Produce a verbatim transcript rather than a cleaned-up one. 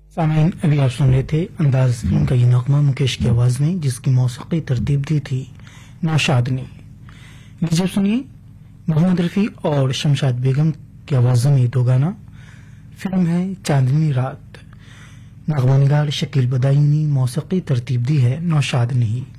सामीन, अभी आप सुन रहे थे अंदाज फिल्म का ये नगमा मुकेश की आवाज में, जिसकी मौसीकी तरतीब दी थी नौशाद ने। लीजिए सुनिए मोहम्मद रफी और शमशाद बेगम की आवाजों में दो गाना। फिल्म है चांदनी रात। नगमा निगार शकील बदायूं ने मौसीकी तरतीब दी है नौशाद ने ही।